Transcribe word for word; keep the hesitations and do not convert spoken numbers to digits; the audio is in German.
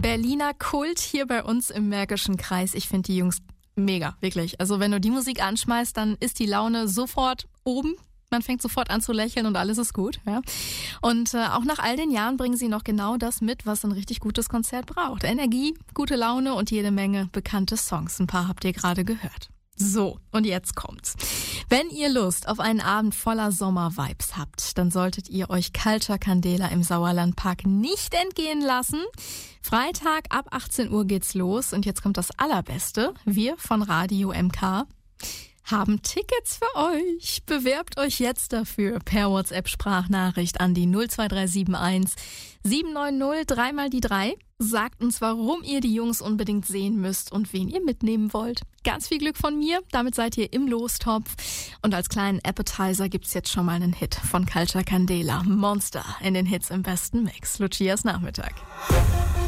Berliner Kult hier bei uns im Märkischen Kreis. Ich finde die Jungs mega, wirklich. Also wenn du die Musik anschmeißt, dann ist die Laune sofort oben. Man fängt sofort an zu lächeln und alles ist gut. Ja. Und äh, auch nach all den Jahren bringen sie noch genau das mit, was ein richtig gutes Konzert braucht. Energie, gute Laune und jede Menge bekannte Songs. Ein paar habt ihr gerade gehört. So, und jetzt kommt's. Wenn ihr Lust auf einen Abend voller Sommer-Vibes habt, dann solltet ihr euch Culture Candela im Sauerlandpark nicht entgehen lassen. Freitag ab achtzehn Uhr geht's los und jetzt kommt das Allerbeste. Wir von Radio M K haben Tickets für euch. Bewerbt euch jetzt dafür per WhatsApp-Sprachnachricht an die null zwei drei sieben eins sieben neun null drei mal die drei. Sagt uns, warum ihr die Jungs unbedingt sehen müsst und wen ihr mitnehmen wollt. Ganz viel Glück von mir, damit seid ihr im Lostopf. Und als kleinen Appetizer gibt's jetzt schon mal einen Hit von Culture Candela. Monster in den Hits im besten Mix. Lucias Nachmittag.